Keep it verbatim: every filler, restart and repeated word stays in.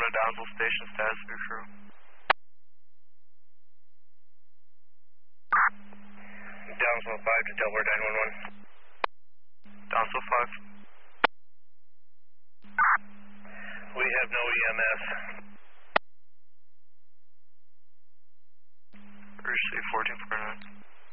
to Downsville Station, status of your crew. Downsville five to Delaware nine one one. Downsville five. We have no E M S. Rouge City fourteen forty-nine.